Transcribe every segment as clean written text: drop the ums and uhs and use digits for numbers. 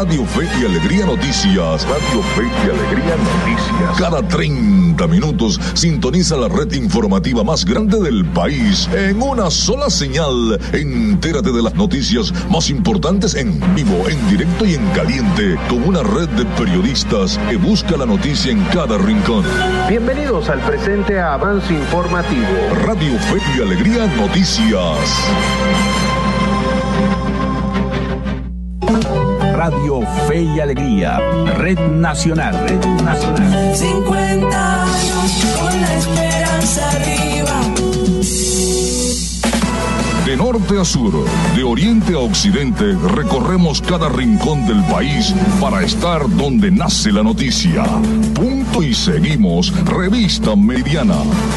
Radio Fe y Alegría Noticias. Radio Fe y Alegría Noticias. Cada 30 minutos sintoniza la red informativa más grande del país en una sola señal. Entérate de las noticias más importantes en vivo, en directo y en caliente, con una red de periodistas que busca la noticia en cada rincón. Bienvenidos al presente avance informativo. Radio Fe y Alegría Noticias. Radio Fe y Alegría, Red Nacional, Red Nacional. 50 años con la esperanza arriba. De norte a sur, de oriente a occidente, recorremos cada rincón del país para estar donde nace la noticia. Punto y seguimos, Revista Meridiana.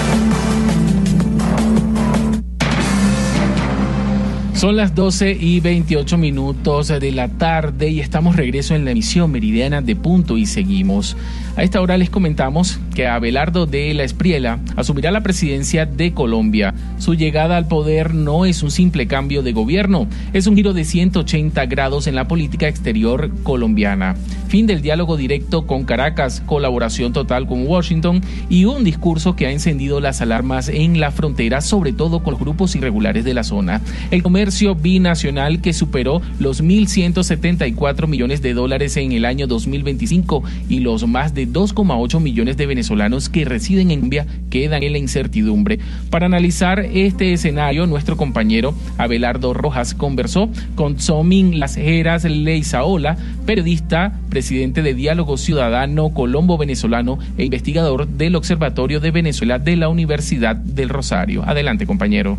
Son las 12:28 de la tarde y estamos regreso en la emisión meridiana de Punto y Seguimos. A esta hora les comentamos que Abelardo de la Espriella asumirá la presidencia de Colombia. Su llegada al poder no es un simple cambio de gobierno, es un giro de 180 grados en la política exterior colombiana. Fin del diálogo directo con Caracas, colaboración total con Washington y un discurso que ha encendido las alarmas en la frontera, sobre todo con los grupos irregulares de la zona. El comercio binacional que superó los $1.174 millones en el año 2025 y los más de 2,8 millones de venezolanos que residen en Colombia quedan en la incertidumbre. Para analizar este escenario, nuestro compañero Abelardo Rojas conversó con Tsomin Las Heras Leizaola, periodista, presidente de Diálogo Ciudadano Colombo-Venezolano e investigador del Observatorio de Venezuela de la Universidad del Rosario. Adelante, compañero.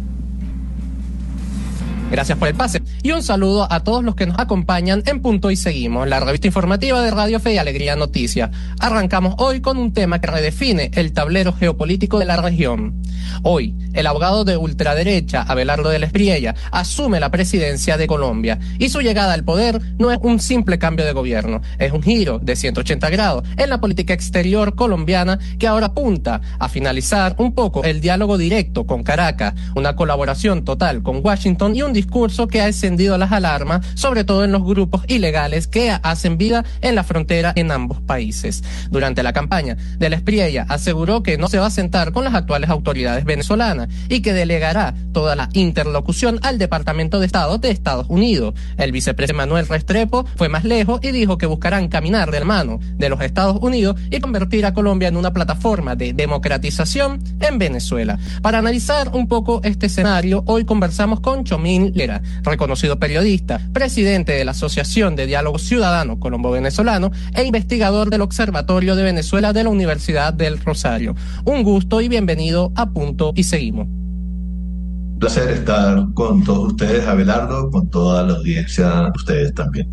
Gracias por el pase y un saludo a todos los que nos acompañan en Punto y Seguimos, la revista informativa de Radio Fe y Alegría Noticias. Arrancamos hoy con un tema que redefine el tablero geopolítico de la región. Hoy, el abogado de ultraderecha, Abelardo de la Espriella, asume la presidencia de Colombia y su llegada al poder no es un simple cambio de gobierno, es un giro de 180 grados en la política exterior colombiana que ahora apunta a finalizar un poco el diálogo directo con Caracas, una colaboración total con Washington y un discurso que ha encendido las alarmas, sobre todo en los grupos ilegales que hacen vida en la frontera en ambos países. Durante la campaña, de la Espriella aseguró que no se va a sentar con las actuales autoridades venezolanas y que delegará toda la interlocución al Departamento de Estado de Estados Unidos. El vicepresidente Manuel Restrepo fue más lejos y dijo que buscarán caminar de la mano de los Estados Unidos y convertir a Colombia en una plataforma de democratización en Venezuela. Para analizar un poco este escenario, hoy conversamos con Tsomin Lera, reconocido periodista, presidente de la Asociación de Diálogo Ciudadano Colombo-Venezolano e investigador del Observatorio de Venezuela de la Universidad del Rosario. Un gusto y bienvenido a Punto y Seguimos. Un placer estar con todos ustedes, Abelardo, con toda la audiencia, ustedes también.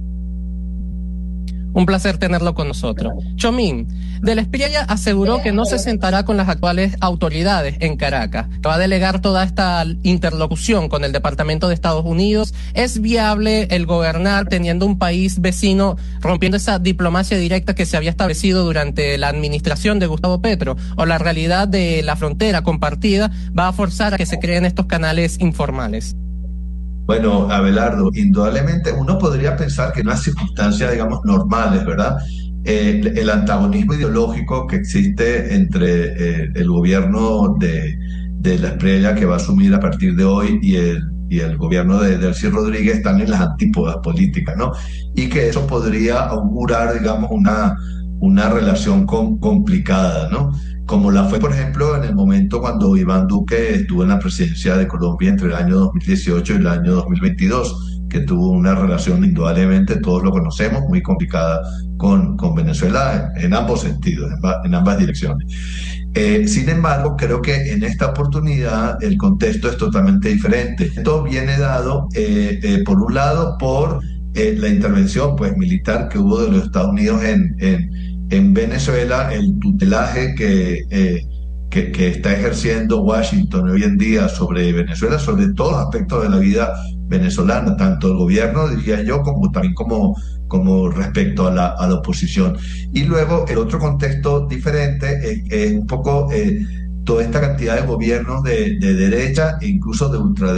Un placer tenerlo con nosotros. Tsomin, de la Espriella aseguró que no se sentará con las actuales autoridades en Caracas. Va a delegar toda esta interlocución con el Departamento de Estados Unidos. ¿Es viable el gobernar teniendo un país vecino rompiendo esa diplomacia directa que se había establecido durante la administración de Gustavo Petro? ¿O la realidad de la frontera compartida va a forzar a que se creen estos canales informales? Bueno, Abelardo, indudablemente uno podría pensar que en unas circunstancias, digamos, normales, ¿verdad? El antagonismo ideológico que existe entre el gobierno de la Espriella, que va a asumir a partir de hoy, y el gobierno de Delcy Rodríguez están en las antípodas políticas, ¿no? Y que eso podría augurar, digamos, una relación complicada, ¿no? Como la fue, por ejemplo, en el momento cuando Iván Duque estuvo en la presidencia de Colombia entre el año 2018 y el año 2022, que tuvo una relación, indudablemente, todos lo conocemos, muy complicada con Venezuela en ambos sentidos, en ambas direcciones. Sin embargo, creo que en esta oportunidad el contexto es totalmente diferente. Esto viene dado, por un lado, por la intervención militar que hubo de los Estados Unidos en Venezuela, el tutelaje que está ejerciendo Washington hoy en día sobre Venezuela, sobre todos los aspectos de la vida venezolana, tanto el gobierno, diría yo, como también como respecto a la oposición. Y luego el otro contexto diferente es un poco toda esta cantidad de gobiernos de derecha e incluso de ultraderecha